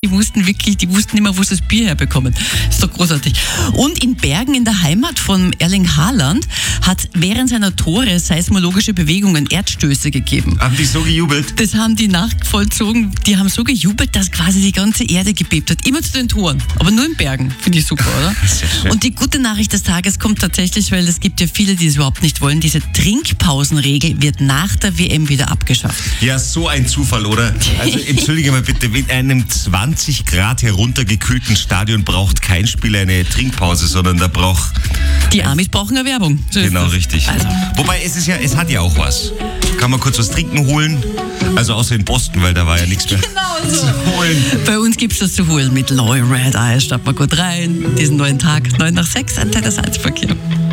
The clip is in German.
die wussten nicht mehr, wo sie das Bier herbekommen. Ist doch großartig. Und in Bergen in der Heimat von Erling Haaland hat während seiner Tore seismologische Bewegungen, Erdstöße gegeben. Haben die so gejubelt? Das haben die nachvollzogen. Die haben so gejubelt, dass quasi die ganze Erde gebebt hat. Immer zu den Toren. Aber nur in Bergen. Finde ich super, oder? Sehr schön. Und die gute Nachricht des Tages kommt tatsächlich, weil es gibt ja viele, die es überhaupt nicht wollen. Diese Trinkpausenregel wird nach der WM wieder abgeschafft. Ja, so ein Zufall, oder? Also entschuldige mal bitte, in einem 20 Grad heruntergekühlten Stadion braucht kein Spieler eine Trinkpause, sondern da braucht... Die Amis brauchen eine Werbung. So Genau, ist das. richtig. Also. Wobei, es hat ja auch was. Kann man kurz was trinken holen? Also außer in Boston, weil da war ja nichts mehr Genau so. zu holen. Bei uns gibt es das zu holen mit Loy Red Eye. Starten wir gut rein. Diesen neuen Tag, 9 nach 6, Antenne Salzverkehr.